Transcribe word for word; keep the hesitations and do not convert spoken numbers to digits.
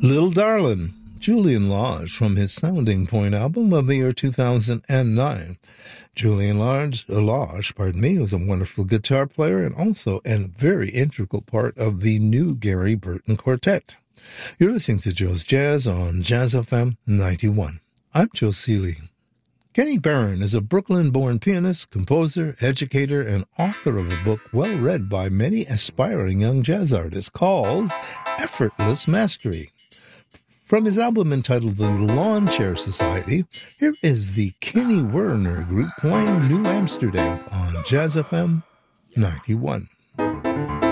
Little Darlin', Julian Lage, from his Sounding Point album of the year two thousand nine. Julian Lage, Lage, pardon me, was a wonderful guitar player and also a very integral part of the new Gary Burton Quartet. You're listening to Joe's Jazz on Jazz F M ninety-one. I'm Joe Seeley. Kenny Barron is a Brooklyn-born pianist, composer, educator, and author of a book well read by many aspiring young jazz artists called Effortless Mastery. From his album entitled The Lawn Chair Society, here is the Kenny Werner Group playing New Amsterdam on Jazz F M ninety-one.